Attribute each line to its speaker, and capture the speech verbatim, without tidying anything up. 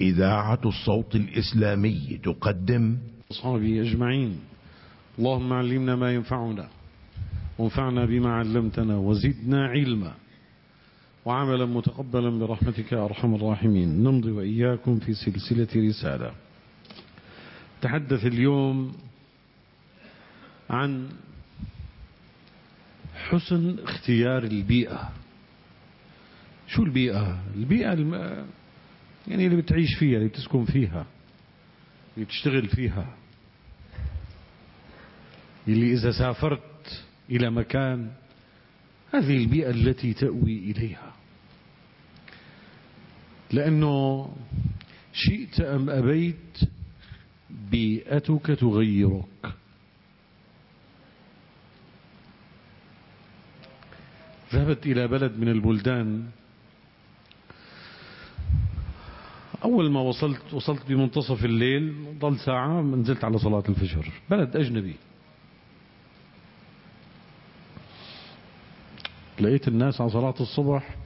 Speaker 1: إذاعة الصوت الإسلامي تقدم
Speaker 2: أصحابي أجمعين. اللهم علمنا ما ينفعنا وانفعنا بما علمتنا وزدنا علما وعملا متقبلا برحمتك يا أرحم الراحمين. نمضي وإياكم في سلسلة رسالة. تحدث اليوم عن حسن اختيار البيئة. شو البيئة؟ البيئة الم... يعني اللي بتعيش فيها، اللي بتسكن فيها، اللي بتشتغل فيها، اللي إذا سافرت إلى مكان هذه البيئة التي تأوي إليها، لأنه شئت أم أبيت بيئتك تغيرك. ذهبت إلى بلد من البلدان. أول ما وصلت وصلت بمنتصف الليل، ضل ساعة نزلت على صلاة الفجر. بلد أجنبي. لقيت الناس على صلاة الصبح